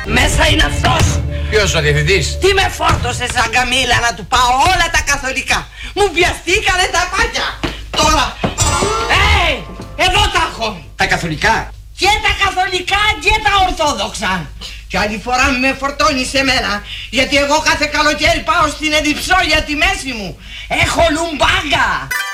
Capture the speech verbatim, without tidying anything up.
Μέσα είναι αυτός. Ποιος ο διευθυντής? Τι με φόρτωσε σαν καμήλα να του πάω όλα τα καθολικά. Μου πιαστήκανε τα πάτια. Τώρα. Ε, εδώ τα έχω. Τα καθολικά? Και τα καθολικά και τα ορθόδοξα. Και άλλη φορά με φορτώνει σε μένα. Γιατί εγώ κάθε καλοκαίρι πάω στην Εδιψό για τη μέση μου. Έχω λουμπάγκα.